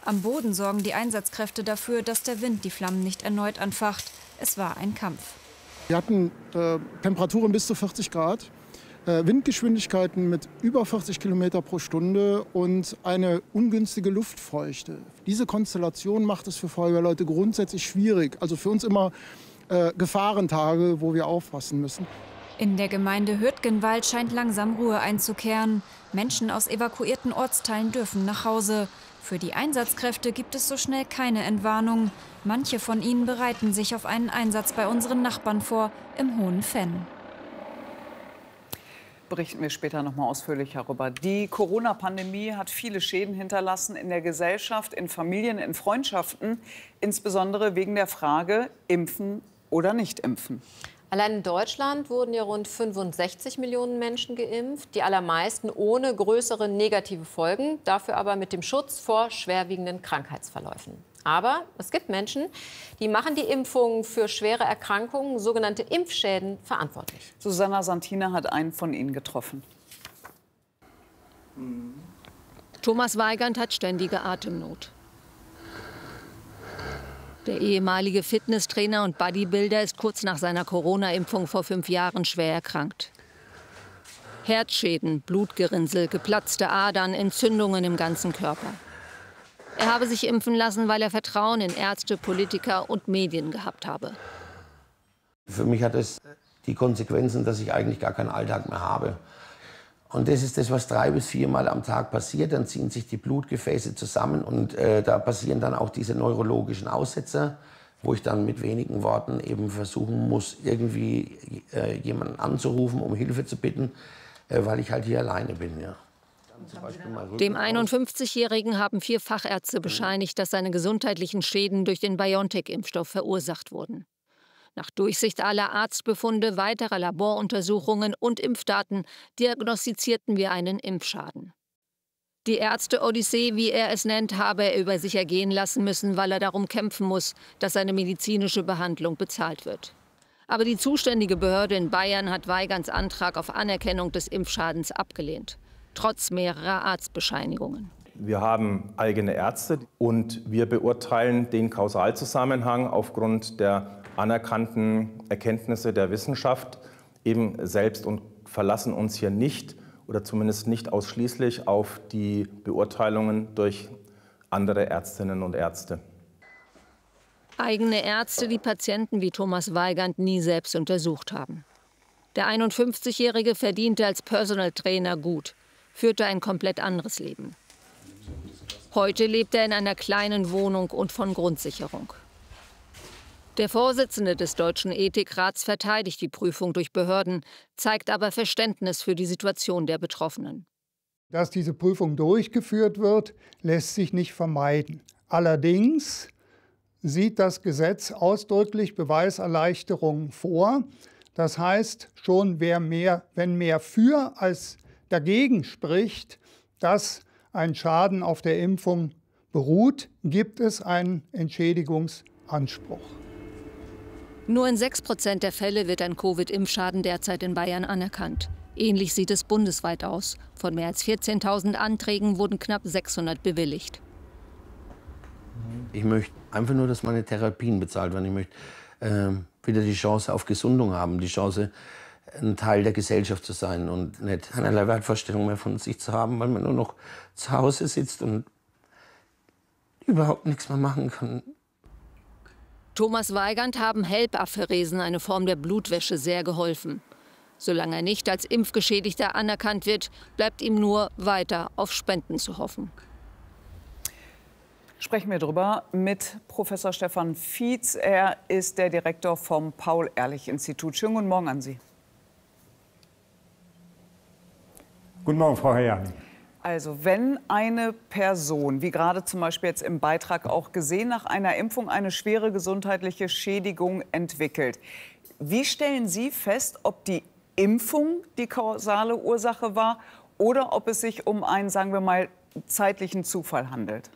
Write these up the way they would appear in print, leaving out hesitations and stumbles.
Am Boden sorgen die Einsatzkräfte dafür, dass der Wind die Flammen nicht erneut anfacht. Es war ein Kampf. Wir hatten Temperaturen bis zu 40 Grad, Windgeschwindigkeiten mit über 40 Kilometer pro Stunde und eine ungünstige Luftfeuchte. Diese Konstellation macht es für Feuerwehrleute grundsätzlich schwierig. Also für uns immer Gefahrentage, wo wir aufpassen müssen. In der Gemeinde Hürtgenwald scheint langsam Ruhe einzukehren. Menschen aus evakuierten Ortsteilen dürfen nach Hause. Für die Einsatzkräfte gibt es so schnell keine Entwarnung. Manche von ihnen bereiten sich auf einen Einsatz bei unseren Nachbarn vor, im Hohen Venn. Berichten wir später noch mal ausführlicher darüber. Die Corona-Pandemie hat viele Schäden hinterlassen in der Gesellschaft, in Familien, in Freundschaften, insbesondere wegen der Frage, impfen oder nicht impfen. Allein in Deutschland wurden ja rund 65 Millionen Menschen geimpft, die allermeisten ohne größere negative Folgen, dafür aber mit dem Schutz vor schwerwiegenden Krankheitsverläufen. Aber es gibt Menschen, die machen die Impfung für schwere Erkrankungen, sogenannte Impfschäden, verantwortlich. Susanna Santina hat einen von ihnen getroffen. Thomas Weigand hat ständige Atemnot. Der ehemalige Fitnesstrainer und Bodybuilder ist kurz nach seiner Corona-Impfung vor 5 Jahren schwer erkrankt. Herzschäden, Blutgerinnsel, geplatzte Adern, Entzündungen im ganzen Körper. Er habe sich impfen lassen, weil er Vertrauen in Ärzte, Politiker und Medien gehabt habe. Für mich hat es die Konsequenzen, dass ich eigentlich gar keinen Alltag mehr habe. Und das ist das, was 3 bis 4 Mal am Tag passiert. Dann ziehen sich die Blutgefäße zusammen und da passieren dann auch diese neurologischen Aussetzer, wo ich dann mit wenigen Worten eben versuchen muss, irgendwie jemanden anzurufen, um Hilfe zu bitten, weil ich halt hier alleine bin. Ja. Dem 51-Jährigen haben 4 Fachärzte bescheinigt, dass seine gesundheitlichen Schäden durch den BioNTech-Impfstoff verursacht wurden. Nach Durchsicht aller Arztbefunde, weiterer Laboruntersuchungen und Impfdaten diagnostizierten wir einen Impfschaden. Die Ärzte-Odyssee, wie er es nennt, habe er über sich ergehen lassen müssen, weil er darum kämpfen muss, dass seine medizinische Behandlung bezahlt wird. Aber die zuständige Behörde in Bayern hat Weigands Antrag auf Anerkennung des Impfschadens abgelehnt, trotz mehrerer Arztbescheinigungen. Wir haben eigene Ärzte und wir beurteilen den Kausalzusammenhang aufgrund der anerkannten Erkenntnisse der Wissenschaft eben selbst und verlassen uns hier nicht oder zumindest nicht ausschließlich auf die Beurteilungen durch andere Ärztinnen und Ärzte. Eigene Ärzte, die Patienten wie Thomas Weigand nie selbst untersucht haben. Der 51-Jährige verdiente als Personal Trainer gut, führte ein komplett anderes Leben. Heute lebt er in einer kleinen Wohnung und von Grundsicherung. Der Vorsitzende des Deutschen Ethikrats verteidigt die Prüfung durch Behörden, zeigt aber Verständnis für die Situation der Betroffenen. Dass diese Prüfung durchgeführt wird, lässt sich nicht vermeiden. Allerdings sieht das Gesetz ausdrücklich Beweiserleichterungen vor. Das heißt, schon wenn mehr für als dagegen spricht, dass ein Schaden auf der Impfung beruht, gibt es einen Entschädigungsanspruch. Nur in 6% der Fälle wird ein Covid-Impfschaden derzeit in Bayern anerkannt. Ähnlich sieht es bundesweit aus. Von mehr als 14.000 Anträgen wurden knapp 600 bewilligt. Ich möchte einfach nur, dass meine Therapien bezahlt werden. Ich möchte wieder die Chance auf Gesundung haben, die Chance, ein Teil der Gesellschaft zu sein und nicht keinerlei Wertvorstellung mehr von sich zu haben, weil man nur noch zu Hause sitzt und überhaupt nichts mehr machen kann. Thomas Weigand haben HELP-Apheresen, eine Form der Blutwäsche, sehr geholfen. Solange er nicht als Impfgeschädigter anerkannt wird, bleibt ihm nur weiter auf Spenden zu hoffen. Sprechen wir darüber mit Professor Stefan Fietz. Er ist der Direktor vom Paul-Ehrlich-Institut. Schönen guten Morgen an Sie. Guten Morgen, Frau Herrmann. Also wenn eine Person, wie gerade zum Beispiel jetzt im Beitrag auch gesehen, nach einer Impfung eine schwere gesundheitliche Schädigung entwickelt, wie stellen Sie fest, ob die Impfung die kausale Ursache war oder ob es sich um einen, sagen wir mal, zeitlichen Zufall handelt?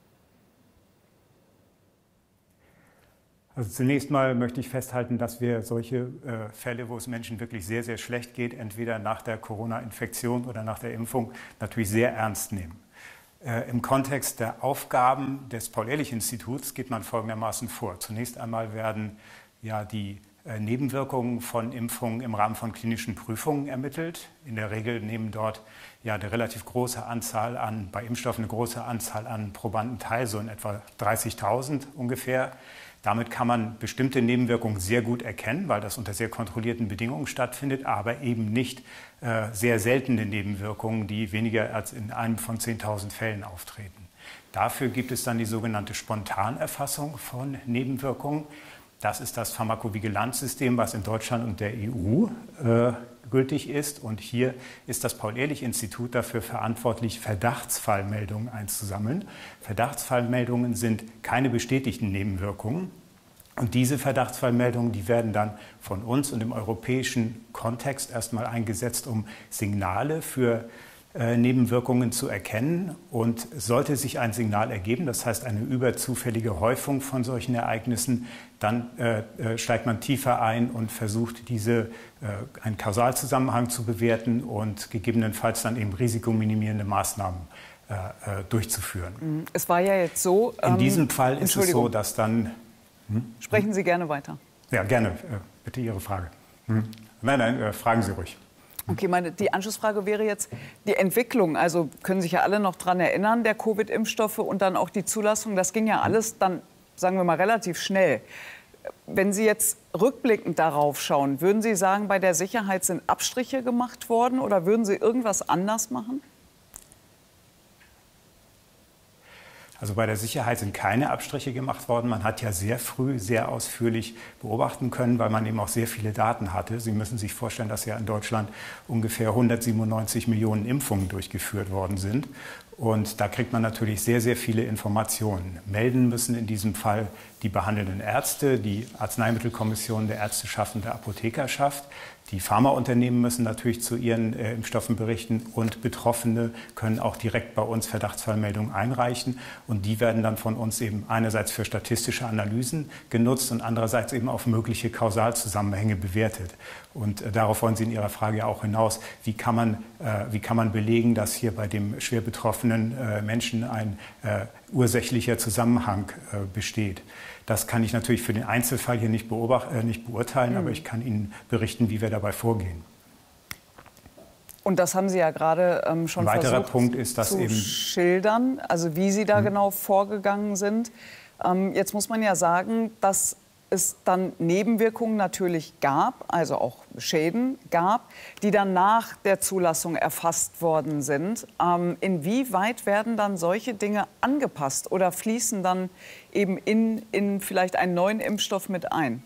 Also zunächst mal möchte ich festhalten, dass wir solche Fälle, wo es Menschen wirklich sehr, sehr schlecht geht, entweder nach der Corona-Infektion oder nach der Impfung, natürlich sehr ernst nehmen. Im Kontext der Aufgaben des Paul-Ehrlich-Instituts geht man folgendermaßen vor. Zunächst einmal werden ja die Nebenwirkungen von Impfungen im Rahmen von klinischen Prüfungen ermittelt. In der Regel nehmen dort ja eine relativ große Anzahl an, bei Impfstoffen eine große Anzahl an Probanden teil, so in etwa 30.000 ungefähr. Damit kann man bestimmte Nebenwirkungen sehr gut erkennen, weil das unter sehr kontrollierten Bedingungen stattfindet, aber eben nicht sehr seltene Nebenwirkungen, die weniger als in einem von 10.000 Fällen auftreten. Dafür gibt es dann die sogenannte Spontanerfassung von Nebenwirkungen. Das ist das Pharmakovigilanzsystem, was in Deutschland und der EU gültig ist. Und hier ist das Paul-Ehrlich-Institut dafür verantwortlich, Verdachtsfallmeldungen einzusammeln. Verdachtsfallmeldungen sind keine bestätigten Nebenwirkungen. Und diese Verdachtsfallmeldungen, die werden dann von uns und im europäischen Kontext erstmal eingesetzt, um Signale für Nebenwirkungen zu erkennen. Und sollte sich ein Signal ergeben, das heißt eine überzufällige Häufung von solchen Ereignissen, dann steigt man tiefer ein und versucht, einen Kausalzusammenhang zu bewerten und gegebenenfalls dann eben risikominimierende Maßnahmen durchzuführen. Es war ja jetzt so... In diesem Fall ist es so, dass dann... Sprechen Sie gerne weiter. Ja, gerne. Bitte Ihre Frage. Nein, fragen Sie ruhig. Okay, die Anschlussfrage wäre jetzt die Entwicklung. Also können sich ja alle noch daran erinnern, der Covid-Impfstoffe und dann auch die Zulassung. Das ging ja alles dann, sagen wir mal, relativ schnell. Wenn Sie jetzt rückblickend darauf schauen, würden Sie sagen, bei der Sicherheit sind Abstriche gemacht worden oder würden Sie irgendwas anders machen? Also bei der Sicherheit sind keine Abstriche gemacht worden. Man hat ja sehr früh, sehr ausführlich beobachten können, weil man eben auch sehr viele Daten hatte. Sie müssen sich vorstellen, dass ja in Deutschland ungefähr 197 Millionen Impfungen durchgeführt worden sind. Und da kriegt man natürlich sehr, sehr viele Informationen. Melden müssen in diesem Fall die behandelnden Ärzte, die Arzneimittelkommission der Ärzteschaft und der Apothekerschaft. Die Pharmaunternehmen müssen natürlich zu ihren Impfstoffen berichten und Betroffene können auch direkt bei uns Verdachtsfallmeldungen einreichen. Und die werden dann von uns eben einerseits für statistische Analysen genutzt und andererseits eben auf mögliche Kausalzusammenhänge bewertet. Und darauf wollen Sie in Ihrer Frage auch hinaus. Wie kann man belegen, dass hier bei dem schwer betroffenen Menschen ein ursächlicher Zusammenhang besteht? Das kann ich natürlich für den Einzelfall hier nicht beurteilen, aber ich kann Ihnen berichten, wie wir dabei vorgehen. Und das haben Sie ja gerade schon versucht zu schildern, also wie Sie da genau vorgegangen sind. Jetzt muss man ja sagen, dass es dann Nebenwirkungen natürlich gab, also auch Schäden gab, die dann nach der Zulassung erfasst worden sind. Inwieweit werden dann solche Dinge angepasst oder fließen dann eben in vielleicht einen neuen Impfstoff mit ein?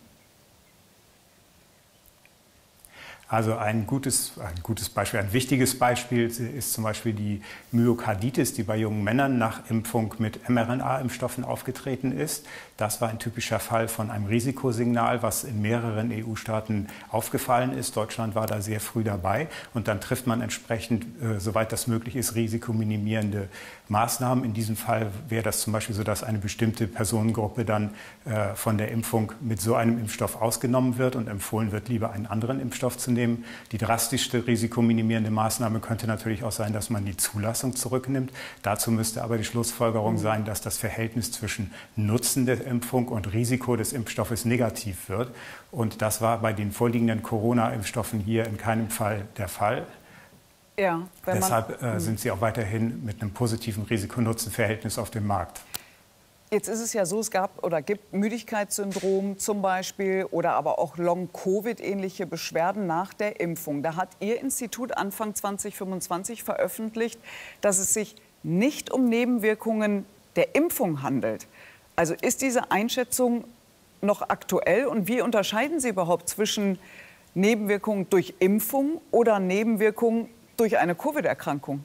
Also ein gutes Beispiel, ein wichtiges Beispiel ist zum Beispiel die Myokarditis, die bei jungen Männern nach Impfung mit mRNA-Impfstoffen aufgetreten ist. Das war ein typischer Fall von einem Risikosignal, was in mehreren EU-Staaten aufgefallen ist. Deutschland war da sehr früh dabei. Und dann trifft man entsprechend, soweit das möglich ist, risikominimierende Maßnahmen. In diesem Fall wäre das zum Beispiel so, dass eine bestimmte Personengruppe dann von der Impfung mit so einem Impfstoff ausgenommen wird und empfohlen wird, lieber einen anderen Impfstoff zu nehmen. Die drastischste risikominimierende Maßnahme könnte natürlich auch sein, dass man die Zulassung zurücknimmt. Dazu müsste aber die Schlussfolgerung sein, dass das Verhältnis zwischen Nutzen der Impfung und Risiko des Impfstoffes negativ wird. Und das war bei den vorliegenden Corona-Impfstoffen hier in keinem Fall der Fall. Ja, Deshalb sind sie auch weiterhin mit einem positiven Risiko-Nutzen-Verhältnis auf dem Markt. Jetzt ist es ja so, es gab oder gibt Müdigkeitssyndrom zum Beispiel oder aber auch Long-Covid-ähnliche Beschwerden nach der Impfung. Da hat Ihr Institut Anfang 2025 veröffentlicht, dass es sich nicht um Nebenwirkungen der Impfung handelt. Also ist diese Einschätzung noch aktuell und wie unterscheiden Sie überhaupt zwischen Nebenwirkungen durch Impfung oder Nebenwirkungen durch eine Covid-Erkrankung?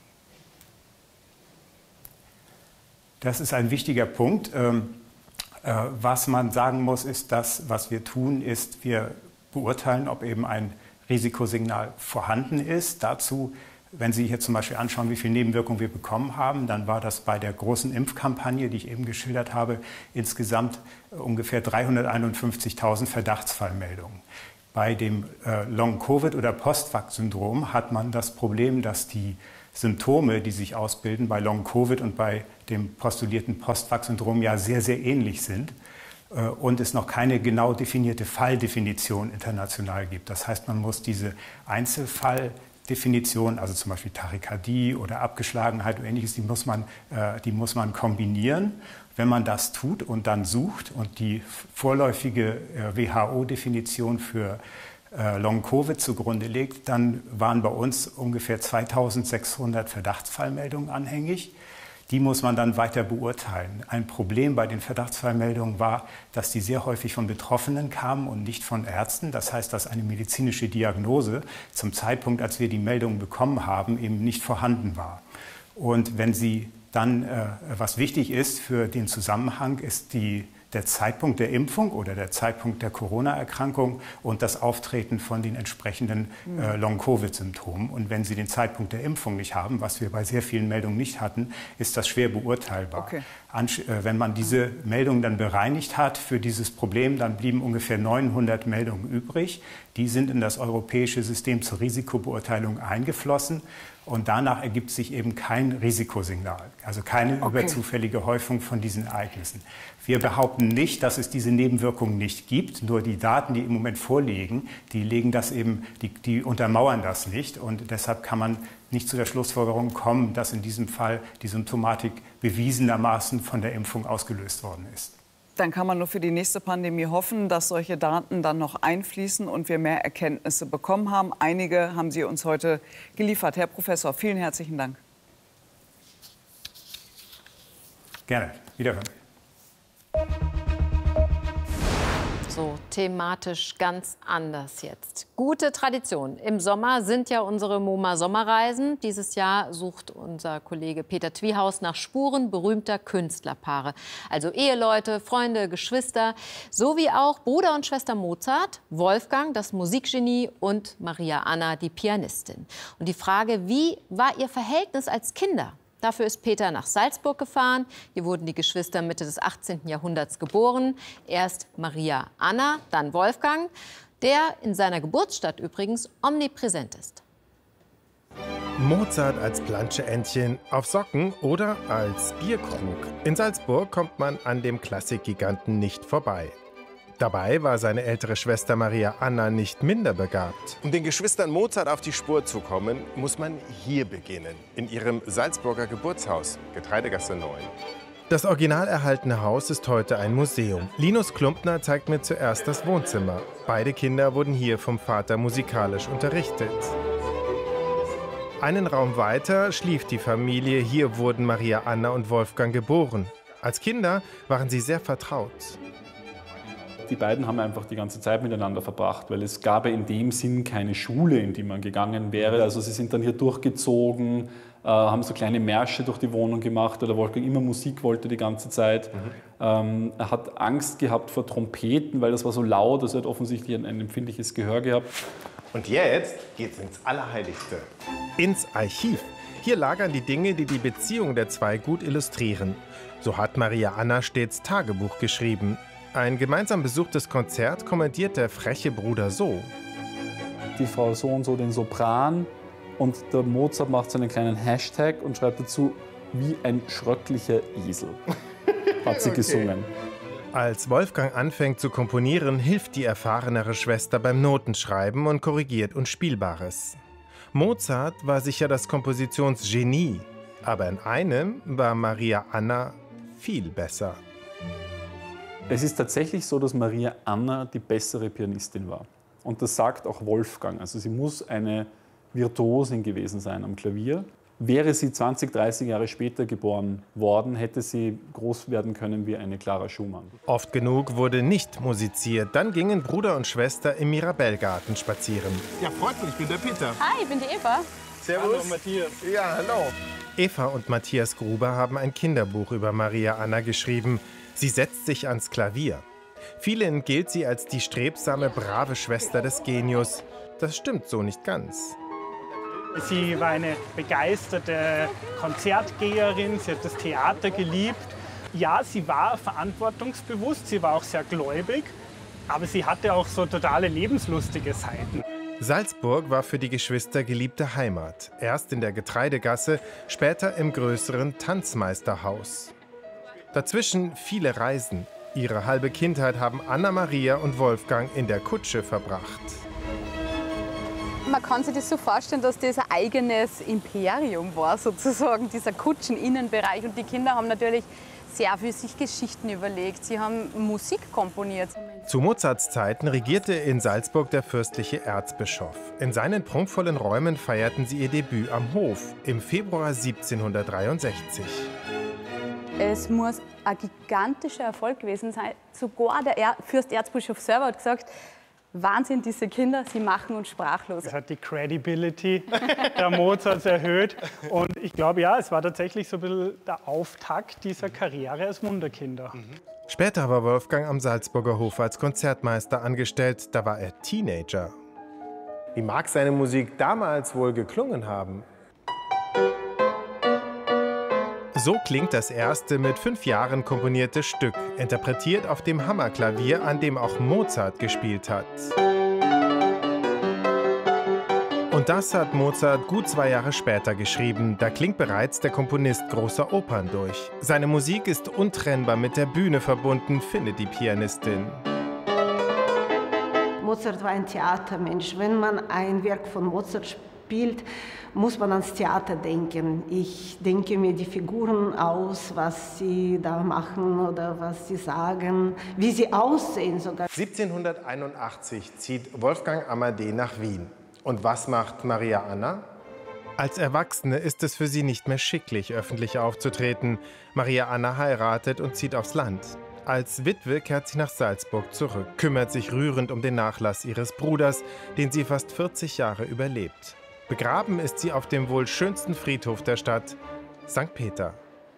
Das ist ein wichtiger Punkt. Was man sagen muss, ist, dass was wir tun, ist, wir beurteilen, ob eben ein Risikosignal vorhanden ist. Dazu, wenn Sie hier zum Beispiel anschauen, wie viele Nebenwirkungen wir bekommen haben, dann war das bei der großen Impfkampagne, die ich eben geschildert habe, insgesamt ungefähr 351.000 Verdachtsfallmeldungen. Bei dem Long-Covid- oder Post-Vac-Syndrom hat man das Problem, dass die Symptome, die sich ausbilden bei Long-Covid und bei dem postulierten Post-Vac-Syndrom ja sehr, sehr ähnlich sind und es noch keine genau definierte Falldefinition international gibt. Das heißt, man muss diese Einzelfalldefinition, also zum Beispiel Tachykardie oder Abgeschlagenheit oder Ähnliches, die muss man kombinieren. Wenn man das tut und dann sucht und die vorläufige WHO-Definition für Long-Covid zugrunde legt, dann waren bei uns ungefähr 2600 Verdachtsfallmeldungen anhängig. Die muss man dann weiter beurteilen. Ein Problem bei den Verdachtsfallmeldungen war, dass die sehr häufig von Betroffenen kamen und nicht von Ärzten. Das heißt, dass eine medizinische Diagnose zum Zeitpunkt, als wir die Meldung bekommen haben, eben nicht vorhanden war. Und wenn sie dann, was wichtig ist für den Zusammenhang, ist der Zeitpunkt der Impfung oder der Zeitpunkt der Corona-Erkrankung und das Auftreten von den entsprechenden Long-Covid-Symptomen. Und wenn Sie den Zeitpunkt der Impfung nicht haben, was wir bei sehr vielen Meldungen nicht hatten, ist das schwer beurteilbar. Okay. Wenn man diese Meldungen dann bereinigt hat für dieses Problem, dann blieben ungefähr 900 Meldungen übrig. Die sind in das europäische System zur Risikobeurteilung eingeflossen. Und danach ergibt sich eben kein Risikosignal, also keine überzufällige Häufung von diesen Ereignissen. Wir behaupten nicht, dass es diese Nebenwirkungen nicht gibt, nur die Daten, die im Moment vorliegen, die untermauern das nicht. Und deshalb kann man nicht zu der Schlussfolgerung kommen, dass in diesem Fall die Symptomatik bewiesenermaßen von der Impfung ausgelöst worden ist. Dann kann man nur für die nächste Pandemie hoffen, dass solche Daten dann noch einfließen und wir mehr Erkenntnisse bekommen haben. Einige haben Sie uns heute geliefert. Herr Professor, vielen herzlichen Dank. Gerne. Wiederhören. So thematisch ganz anders jetzt. Gute Tradition. Im Sommer sind ja unsere MoMA-Sommerreisen. Dieses Jahr sucht unser Kollege Peter Twiehaus nach Spuren berühmter Künstlerpaare. Also Eheleute, Freunde, Geschwister, sowie auch Bruder und Schwester Mozart, Wolfgang, das Musikgenie, und Maria Anna, die Pianistin. Und die Frage, wie war ihr Verhältnis als Kinder? Dafür ist Peter nach Salzburg gefahren. Hier wurden die Geschwister Mitte des 18. Jahrhunderts geboren. Erst Maria Anna, dann Wolfgang, der in seiner Geburtsstadt übrigens omnipräsent ist. Mozart als Planscheentchen auf Socken oder als Bierkrug. In Salzburg kommt man an dem Klassikgiganten nicht vorbei. Dabei war seine ältere Schwester Maria Anna nicht minder begabt. Um den Geschwistern Mozart auf die Spur zu kommen, muss man hier beginnen, in ihrem Salzburger Geburtshaus, Getreidegasse 9. Das original erhaltene Haus ist heute ein Museum. Linus Klumpner zeigt mir zuerst das Wohnzimmer. Beide Kinder wurden hier vom Vater musikalisch unterrichtet. Einen Raum weiter schlief die Familie. Hier wurden Maria Anna und Wolfgang geboren. Als Kinder waren sie sehr vertraut. Die beiden haben einfach die ganze Zeit miteinander verbracht, weil es gab in dem Sinn keine Schule, in die man gegangen wäre. Also sie sind dann hier durchgezogen, haben so kleine Märsche durch die Wohnung gemacht, weil der Wolfgang immer Musik wollte die ganze Zeit. Er hat Angst gehabt vor Trompeten, weil das war so laut, also er hat offensichtlich ein empfindliches Gehör gehabt. Und jetzt geht's ins Allerheiligste. Ins Archiv. Hier lagern die Dinge, die die Beziehung der zwei gut illustrieren. So hat Maria Anna stets Tagebuch geschrieben. Ein gemeinsam besuchtes Konzert kommentiert der freche Bruder so. Die Frau so und so den Sopran und der Mozart macht so einen kleinen Hashtag und schreibt dazu, wie ein schröcklicher Esel, hat sie gesungen. Als Wolfgang anfängt zu komponieren, hilft die erfahrenere Schwester beim Notenschreiben und korrigiert Unspielbares. Mozart war sicher das Kompositionsgenie, aber in einem war Maria Anna viel besser. Es ist tatsächlich so, dass Maria Anna die bessere Pianistin war. Und das sagt auch Wolfgang. Also sie muss eine Virtuosin gewesen sein am Klavier. Wäre sie 20, 30 Jahre später geboren worden, hätte sie groß werden können wie eine Clara Schumann. Oft genug wurde nicht musiziert. Dann gingen Bruder und Schwester im Mirabellgarten spazieren. Ja, freut mich, ich bin der Peter. Hi, ich bin die Eva. Servus. Hallo, Matthias. Ja, hallo. Eva und Matthias Gruber haben ein Kinderbuch über Maria Anna geschrieben. Sie setzt sich ans Klavier. Vielen gilt sie als die strebsame, brave Schwester des Genius. Das stimmt so nicht ganz. Sie war eine begeisterte Konzertgeherin, sie hat das Theater geliebt. Ja, sie war verantwortungsbewusst, sie war auch sehr gläubig, aber sie hatte auch so totale lebenslustige Seiten. Salzburg war für die Geschwister geliebte Heimat. Erst in der Getreidegasse, später im größeren Tanzmeisterhaus. Dazwischen viele Reisen. Ihre halbe Kindheit haben Anna-Maria und Wolfgang in der Kutsche verbracht. Man kann sich das so vorstellen, dass das ein eigenes Imperium war, sozusagen, dieser Kutscheninnenbereich. Und die Kinder haben natürlich sehr viel sich Geschichten überlegt. Sie haben Musik komponiert. Zu Mozarts Zeiten regierte in Salzburg der fürstliche Erzbischof. In seinen prunkvollen Räumen feierten sie ihr Debüt am Hof im Februar 1763. Es muss ein gigantischer Erfolg gewesen sein. Sogar der Fürsterzbischof selber hat gesagt, Wahnsinn, diese Kinder, sie machen uns sprachlos. Das hat die Credibility der Mozarts erhöht. Und ich glaube, ja, es war tatsächlich so ein bisschen der Auftakt dieser Karriere als Wunderkinder. Später war Wolfgang am Salzburger Hof als Konzertmeister angestellt. Da war er Teenager. Wie mag seine Musik damals wohl geklungen haben? So klingt das erste mit 5 Jahren komponierte Stück, interpretiert auf dem Hammerklavier, an dem auch Mozart gespielt hat. Und das hat Mozart gut 2 Jahre später geschrieben. Da klingt bereits der Komponist großer Opern durch. Seine Musik ist untrennbar mit der Bühne verbunden, findet die Pianistin. Mozart war ein Theatermensch. Wenn man ein Werk von Mozart spielt, muss man ans Theater denken. Ich denke mir die Figuren aus, was sie da machen oder was sie sagen, wie sie aussehen sogar. 1781 zieht Wolfgang Amadé nach Wien. Und was macht Maria Anna? Als Erwachsene ist es für sie nicht mehr schicklich, öffentlich aufzutreten. Maria Anna heiratet und zieht aufs Land. Als Witwe kehrt sie nach Salzburg zurück, kümmert sich rührend um den Nachlass ihres Bruders, den sie fast 40 Jahre überlebt. Begraben ist sie auf dem wohl schönsten Friedhof der Stadt, St. Peter.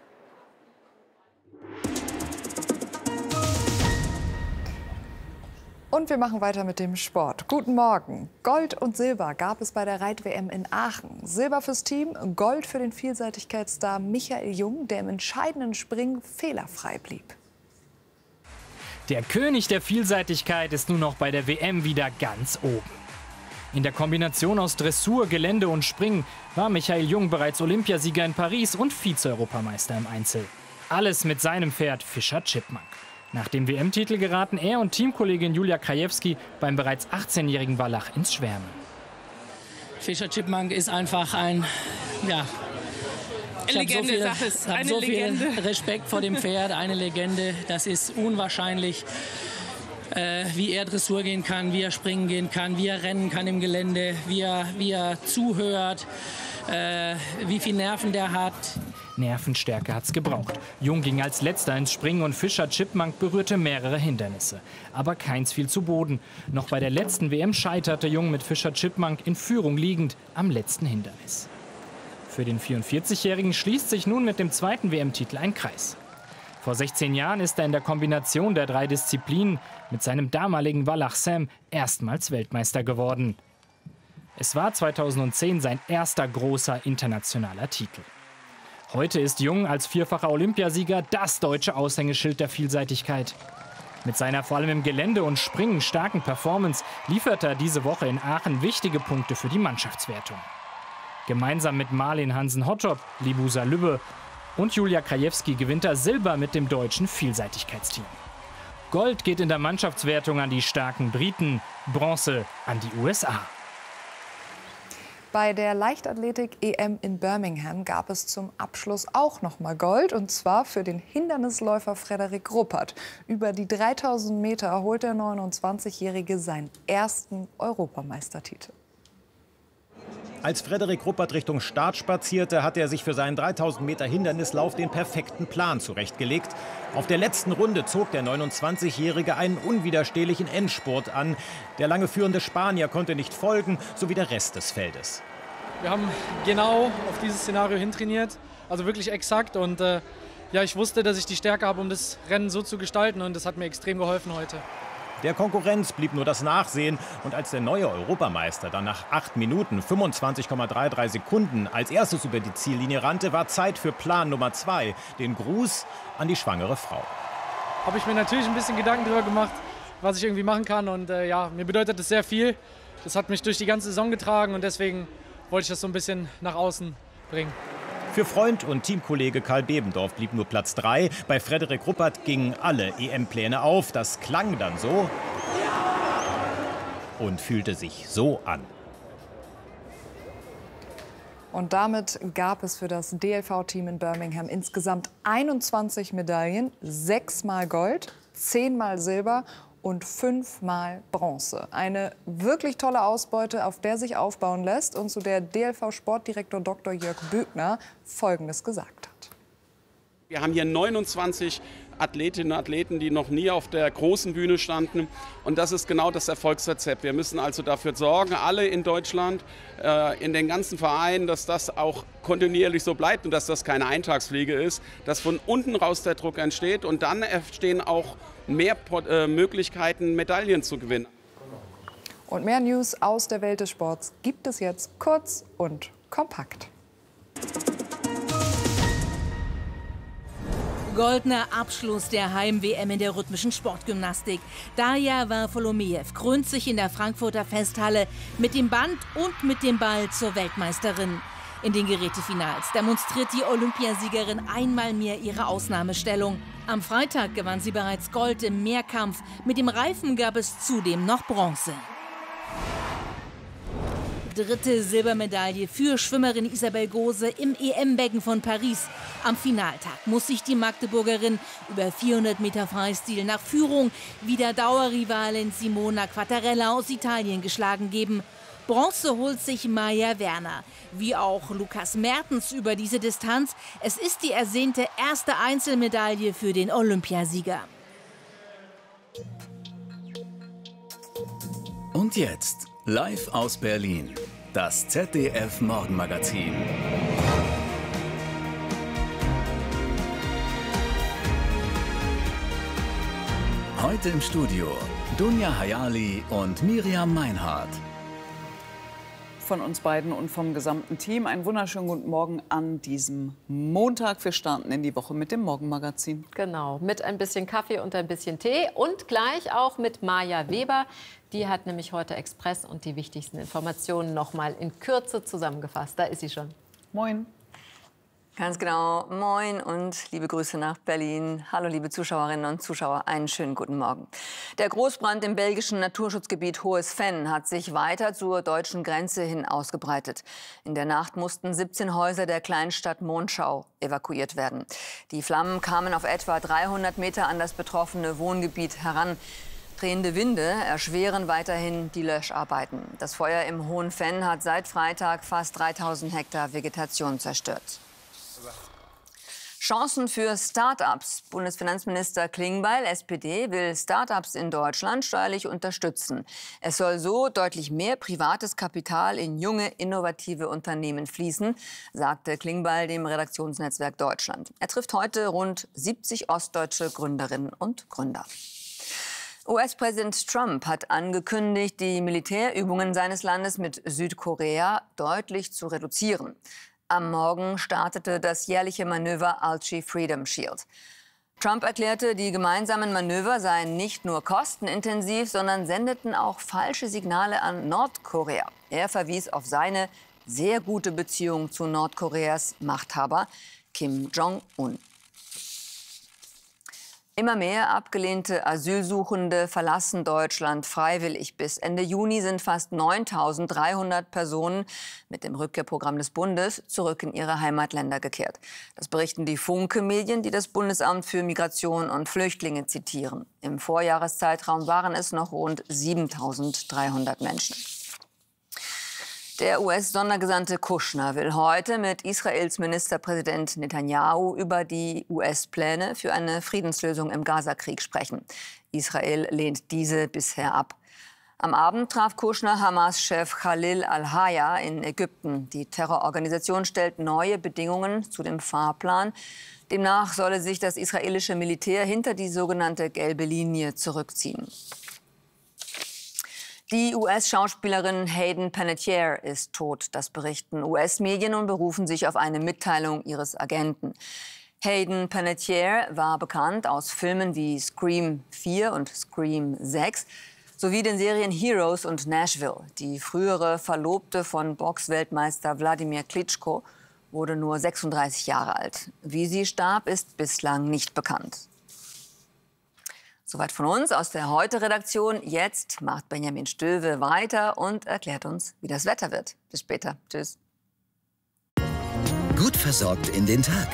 Und wir machen weiter mit dem Sport. Guten Morgen. Gold und Silber gab es bei der Reit-WM in Aachen. Silber fürs Team, Gold für den Vielseitigkeitsstar Michael Jung, der im entscheidenden Springen fehlerfrei blieb. Der König der Vielseitigkeit ist nun auch bei der WM wieder ganz oben. In der Kombination aus Dressur, Gelände und Springen war Michael Jung bereits Olympiasieger in Paris und Vize-Europameister im Einzel. Alles mit seinem Pferd Fischer Chipmunk. Nach dem WM-Titel geraten er und Teamkollegin Julia Krajewski beim bereits 18-jährigen Wallach ins Schwärmen. Fischer Chipmunk ist einfach ein, ja, ich habe so viel Respekt vor dem Pferd, eine Legende. Das ist unwahrscheinlich, wie er Dressur gehen kann, wie er springen gehen kann, wie er rennen kann im Gelände, wie er zuhört, wie viel Nerven der hat. Nervenstärke hat's gebraucht. Jung ging als Letzter ins Springen und Fischer Chipmunk berührte mehrere Hindernisse. Aber keins fiel zu Boden. Noch bei der letzten WM scheiterte Jung mit Fischer Chipmunk in Führung liegend am letzten Hindernis. Für den 44-Jährigen schließt sich nun mit dem zweiten WM-Titel ein Kreis. Vor 16 Jahren ist er in der Kombination der 3 Disziplinen mit seinem damaligen Wallach Sam erstmals Weltmeister geworden. Es war 2010 sein erster großer internationaler Titel. Heute ist Jung als vierfacher Olympiasieger das deutsche Aushängeschild der Vielseitigkeit. Mit seiner vor allem im Gelände und Springen starken Performance liefert er diese Woche in Aachen wichtige Punkte für die Mannschaftswertung. Gemeinsam mit Marlin Hansen-Hottop, Libusa Lübbe und Julia Krajewski gewinnt er Silber mit dem deutschen Vielseitigkeitsteam. Gold geht in der Mannschaftswertung an die starken Briten, Bronze an die USA. Bei der Leichtathletik-EM in Birmingham gab es zum Abschluss auch noch mal Gold, und zwar für den Hindernisläufer Frederik Ruppert. Über die 3000 Meter holt der 29-Jährige seinen ersten Europameistertitel. Als Frederik Ruppert Richtung Start spazierte, hatte er sich für seinen 3000 Meter Hindernislauf den perfekten Plan zurechtgelegt. Auf der letzten Runde zog der 29-Jährige einen unwiderstehlichen Endspurt an. Der lange führende Spanier konnte nicht folgen, so wie der Rest des Feldes. Wir haben genau auf dieses Szenario hintrainiert, also wirklich exakt. Und ja, ich wusste, dass ich die Stärke habe, um das Rennen so zu gestalten, und das hat mir extrem geholfen heute. Der Konkurrenz blieb nur das Nachsehen, und als der neue Europameister dann nach 8 Minuten 25,33 Sekunden als erstes über die Ziellinie rannte, war Zeit für Plan Nummer 2, den Gruß an die schwangere Frau. Habe ich mir natürlich ein bisschen Gedanken darüber gemacht, was ich irgendwie machen kann, und ja, mir bedeutet das sehr viel. das hat mich durch die ganze Saison getragen und deswegen wollte ich das so ein bisschen nach außen bringen. Für Freund und Teamkollege Karl Bebendorf blieb nur Platz 3. Bei Frederik Ruppert gingen alle EM-Pläne auf. Das klang dann so und fühlte sich so an. Und damit gab es für das DLV-Team in Birmingham insgesamt 21 Medaillen, 6-mal Gold, 10-mal Silber und 5-mal Bronze. Eine wirklich tolle Ausbeute, auf der sich aufbauen lässt und zu der DLV-Sportdirektor Dr. Jörg Bögner Folgendes gesagt hat. Wir haben hier 29 Athletinnen und Athleten, die noch nie auf der großen Bühne standen. Und das ist genau das Erfolgsrezept. Wir müssen also dafür sorgen, alle in Deutschland, in den ganzen Vereinen, dass das auch kontinuierlich so bleibt und dass das keine Eintagsfliege ist, dass von unten raus der Druck entsteht und dann entstehen auch mehr Möglichkeiten, Medaillen zu gewinnen. Und mehr News aus der Welt des Sports gibt es jetzt kurz und kompakt. Goldener Abschluss der Heim-WM in der rhythmischen Sportgymnastik. Darja Varfolomejew krönt sich in der Frankfurter Festhalle mit dem Band und mit dem Ball zur Weltmeisterin. In den Gerätefinals demonstriert die Olympiasiegerin einmal mehr ihre Ausnahmestellung. Am Freitag gewann sie bereits Gold im Mehrkampf. Mit dem Reifen gab es zudem noch Bronze. Dritte Silbermedaille für Schwimmerin Isabel Gose im EM-Becken von Paris. Am Finaltag muss sich die Magdeburgerin über 400 Meter Freistil nach Führung wieder Dauerrivalin Simona Quattarella aus Italien geschlagen geben. Bronze holt sich Maja Werner, wie auch Lukas Mertens über diese Distanz. Es ist die ersehnte erste Einzelmedaille für den Olympiasieger. Und jetzt, live aus Berlin, das ZDF-Morgenmagazin. Heute im Studio Dunja Hayali und Miriam Meinhardt. Von uns beiden und vom gesamten Team einen wunderschönen guten Morgen an diesem Montag. Wir starten in die Woche mit dem Morgenmagazin. Genau, mit ein bisschen Kaffee und ein bisschen Tee und gleich auch mit Maja Weber. Die hat nämlich heute Express und die wichtigsten Informationen noch mal in Kürze zusammengefasst. Da ist sie schon. Moin. Ganz genau. Moin und liebe Grüße nach Berlin. Hallo, liebe Zuschauerinnen und Zuschauer. Einen schönen guten Morgen. Der Großbrand im belgischen Naturschutzgebiet Hohes Venn hat sich weiter zur deutschen Grenze hin ausgebreitet. In der Nacht mussten 17 Häuser der Kleinstadt Monschau evakuiert werden. Die Flammen kamen auf etwa 300 Meter an das betroffene Wohngebiet heran. Drehende Winde erschweren weiterhin die Löscharbeiten. Das Feuer im Hohen Venn hat seit Freitag fast 3000 Hektar Vegetation zerstört. Chancen für Start-ups. Bundesfinanzminister Klingbeil, SPD, will Start-ups in Deutschland steuerlich unterstützen. Es soll so deutlich mehr privates Kapital in junge, innovative Unternehmen fließen, sagte Klingbeil dem Redaktionsnetzwerk Deutschland. Er trifft heute rund 70 ostdeutsche Gründerinnen und Gründer. US-Präsident Trump hat angekündigt, die Militärübungen seines Landes mit Südkorea deutlich zu reduzieren. Am Morgen startete das jährliche Manöver Alchi Freedom Shield. Trump erklärte, die gemeinsamen Manöver seien nicht nur kostenintensiv, sondern sendeten auch falsche Signale an Nordkorea. Er verwies auf seine sehr gute Beziehung zu Nordkoreas Machthaber Kim Jong-un. Immer mehr abgelehnte Asylsuchende verlassen Deutschland freiwillig. Bis Ende Juni sind fast 9.300 Personen mit dem Rückkehrprogramm des Bundes zurück in ihre Heimatländer gekehrt. Das berichten die Funke-Medien, die das Bundesamt für Migration und Flüchtlinge zitieren. Im Vorjahreszeitraum waren es noch rund 7.300 Menschen. Der US-Sondergesandte Kushner will heute mit Israels Ministerpräsident Netanyahu über die US-Pläne für eine Friedenslösung im Gazakrieg sprechen. Israel lehnt diese bisher ab. Am Abend traf Kushner Hamas-Chef Khalil al-Haya in Ägypten. Die Terrororganisation stellt neue Bedingungen zu dem Fahrplan. Demnach solle sich das israelische Militär hinter die sogenannte gelbe Linie zurückziehen. Die US-Schauspielerin Hayden Panettiere ist tot. Das berichten US-Medien und berufen sich auf eine Mitteilung ihres Agenten. Hayden Panettiere war bekannt aus Filmen wie Scream 4 und Scream 6. Sowie den Serien Heroes und Nashville. Die frühere Verlobte von Boxweltmeister Wladimir Klitschko wurde nur 36 Jahre alt. Wie sie starb, ist bislang nicht bekannt. Soweit von uns aus der Heute-Redaktion. Jetzt macht Benjamin Stöwe weiter und erklärt uns, wie das Wetter wird. Bis später. Tschüss. Gut versorgt in den Tag.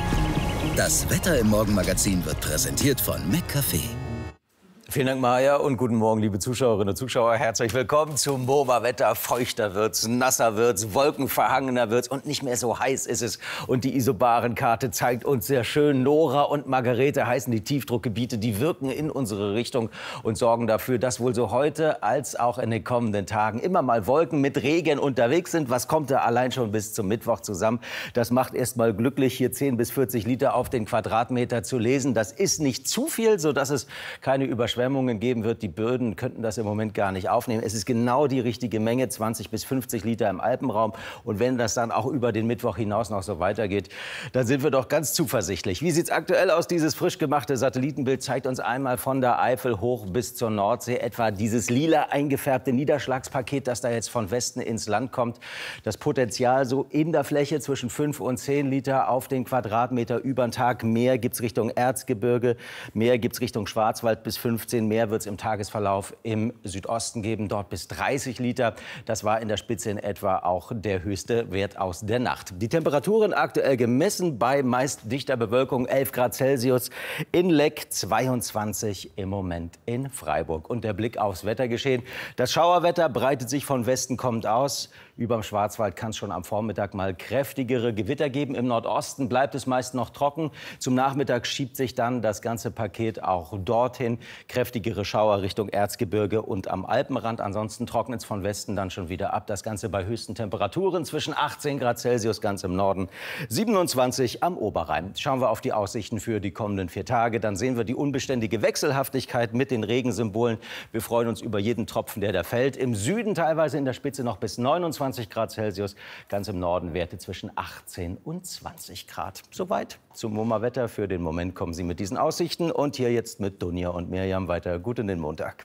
Das Wetter im Morgenmagazin wird präsentiert von McCafé. Vielen Dank, Maja, und guten Morgen, liebe Zuschauerinnen und Zuschauer. Herzlich willkommen zum MoMA-Wetter. Feuchter wird's, nasser wird's, wolkenverhangener wird's und nicht mehr so heiß ist es. Und die Isobarenkarte zeigt uns sehr schön, Nora und Margarete heißen die Tiefdruckgebiete, die wirken in unsere Richtung und sorgen dafür, dass wohl so heute als auch in den kommenden Tagen immer mal Wolken mit Regen unterwegs sind. Was kommt da allein schon bis zum Mittwoch zusammen? Das macht erst mal glücklich, hier 10 bis 40 Liter auf den Quadratmeter zu lesen. Das ist nicht zu viel, sodass es keine Überschwemmungen geben wird. Die Böden könnten das im Moment gar nicht aufnehmen. Es ist genau die richtige Menge, 20 bis 50 Liter im Alpenraum. Und wenn das dann auch über den Mittwoch hinaus noch so weitergeht, dann sind wir doch ganz zuversichtlich. Wie sieht es aktuell aus? Dieses frisch gemachte Satellitenbild zeigt uns einmal von der Eifel hoch bis zur Nordsee etwa dieses lila eingefärbte Niederschlagspaket, das da jetzt von Westen ins Land kommt. Das Potenzial so in der Fläche zwischen 5 und 10 Liter auf den Quadratmeter über den Tag. Mehr gibt es Richtung Erzgebirge, mehr gibt es Richtung Schwarzwald bis 15. Mehr wird es im Tagesverlauf im Südosten geben, dort bis 30 Liter. Das war in der Spitze in etwa auch der höchste Wert aus der Nacht. Die Temperaturen aktuell gemessen bei meist dichter Bewölkung 11 Grad Celsius in Leck, 22 im Moment in Freiburg. Und der Blick aufs Wettergeschehen. Das Schauerwetter breitet sich von Westen kommend aus. Überm Schwarzwald kann es schon am Vormittag mal kräftigere Gewitter geben. Im Nordosten bleibt es meist noch trocken. Zum Nachmittag schiebt sich dann das ganze Paket auch dorthin. Kräftigere Schauer Richtung Erzgebirge und am Alpenrand. Ansonsten trocknet es von Westen dann schon wieder ab. Das Ganze bei höchsten Temperaturen zwischen 18 Grad Celsius ganz im Norden, 27 am Oberrhein. Schauen wir auf die Aussichten für die kommenden 4 Tage. Dann sehen wir die unbeständige Wechselhaftigkeit mit den Regensymbolen. Wir freuen uns über jeden Tropfen, der da fällt. Im Süden teilweise in der Spitze noch bis 29 Grad Celsius. Ganz im Norden Werte zwischen 18 und 20 Grad. Soweit zum MoMA-Wetter. Für den Moment kommen Sie mit diesen Aussichten. Und hier jetzt mit Dunja und Miriam weiter. Gut in den Montag.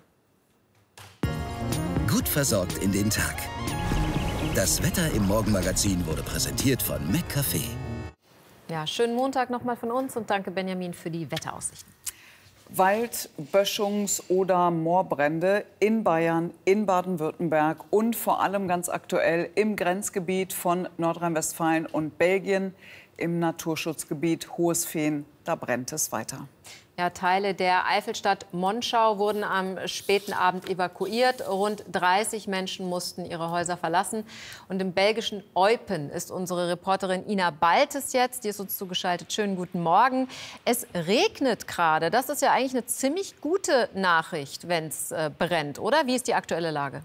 Gut versorgt in den Tag. Das Wetter im Morgenmagazin wurde präsentiert von McCafé. Ja, schönen Montag noch mal von uns und danke Benjamin für die Wetteraussichten. Wald-, Böschungs- oder Moorbrände in Bayern, in Baden-Württemberg und vor allem ganz aktuell im Grenzgebiet von Nordrhein-Westfalen und Belgien, im Naturschutzgebiet Hohes-Fehn. Da brennt es weiter. Ja, Teile der Eifelstadt Monschau wurden am späten Abend evakuiert. Rund 30 Menschen mussten ihre Häuser verlassen. Und im belgischen Eupen ist unsere Reporterin Ina Baltes jetzt. Die ist uns zugeschaltet. Schönen guten Morgen. Es regnet gerade. Das ist ja eigentlich eine ziemlich gute Nachricht, wenn es brennt, oder? Wie ist die aktuelle Lage?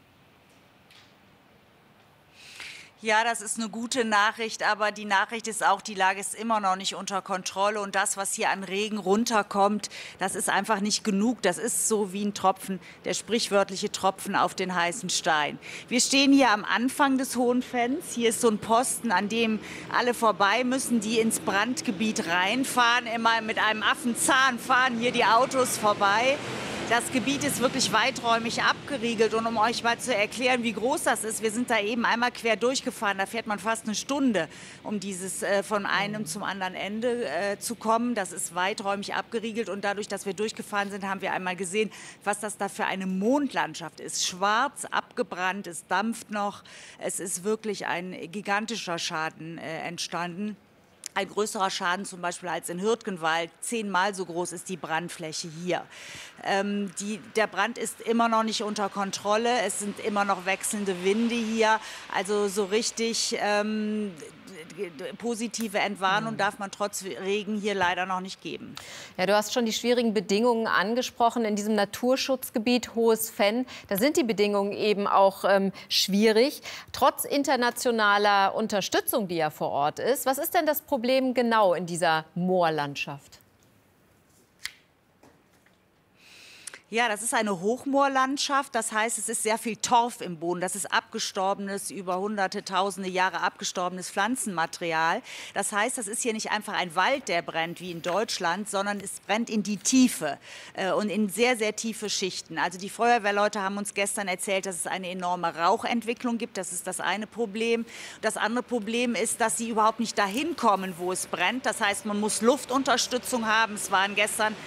Ja, das ist eine gute Nachricht, aber die Nachricht ist auch, die Lage ist immer noch nicht unter Kontrolle und das, was hier an Regen runterkommt, das ist einfach nicht genug. Das ist so wie ein Tropfen, der sprichwörtliche Tropfen auf den heißen Stein. Wir stehen hier am Anfang des Hohen Fenns. Hier ist so ein Posten, an dem alle vorbei müssen, die ins Brandgebiet reinfahren. Immer mit einem Affenzahn fahren hier die Autos vorbei. Das Gebiet ist wirklich weiträumig abgeriegelt. Und um euch mal zu erklären, wie groß das ist, wir sind da eben einmal quer durchgefahren. Da fährt man fast eine Stunde, um dieses von einem zum anderen Ende zu kommen. Das ist weiträumig abgeriegelt. Und dadurch, dass wir durchgefahren sind, haben wir einmal gesehen, was das da für eine Mondlandschaft ist. Schwarz, abgebrannt, es dampft noch. Es ist wirklich ein gigantischer Schaden entstanden. Ein größerer Schaden zum Beispiel als in Hürtgenwald. 10-mal so groß ist die Brandfläche hier. Der Brand ist immer noch nicht unter Kontrolle. Es sind immer noch wechselnde Winde hier. Also so richtig positive Entwarnung darf man trotz Regen hier leider noch nicht geben. Ja, du hast schon die schwierigen Bedingungen angesprochen in diesem Naturschutzgebiet Hohes Fenn. Da sind die Bedingungen eben auch schwierig. Trotz internationaler Unterstützung, die ja vor Ort ist. Was ist denn das Problem genau in dieser Moorlandschaft? Ja, das ist eine Hochmoorlandschaft. Das heißt, es ist sehr viel Torf im Boden. Das ist abgestorbenes, über hunderte, tausende Jahre abgestorbenes Pflanzenmaterial. Das heißt, das ist hier nicht einfach ein Wald, der brennt wie in Deutschland, sondern es brennt in die Tiefe und in sehr, sehr tiefe Schichten. Also die Feuerwehrleute haben uns gestern erzählt, dass es eine enorme Rauchentwicklung gibt. Das ist das eine Problem. Das andere Problem ist, dass sie überhaupt nicht dahin kommen, wo es brennt. Das heißt, man muss Luftunterstützung haben. Es waren gestern